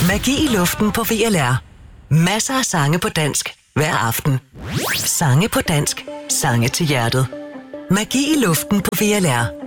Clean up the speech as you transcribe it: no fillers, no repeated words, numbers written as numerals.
Magi i luften på VLR. Masser af sange på dansk hver aften. Sange på dansk. Sange til hjertet. Magi i luften på VLR.